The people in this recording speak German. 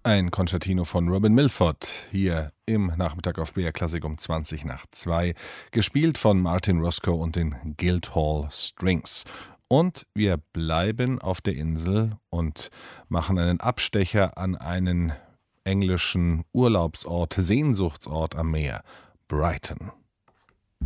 Ein Concertino von Robin Milford, hier im Nachmittag auf BR Klassik um 2:20, gespielt von Martin Roscoe und den Guildhall Strings. Und wir bleiben auf der Insel und machen einen Abstecher an einen englischen Urlaubsort, Sehnsuchtsort am Meer, Brighton.